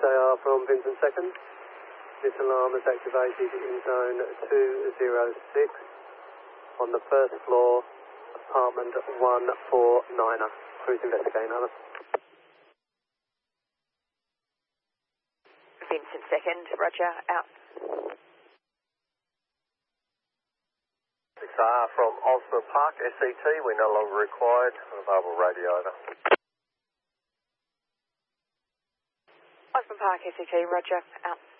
SAR from Vincent 2nd. This alarm is activated in zone 206 on the first floor, apartment 149er. Cruise investigating, over. Vincent 2nd, roger, out. SAR from Osborne Park, SET, we're no longer required. Available radio, over. Osborne Park, SET, roger, out.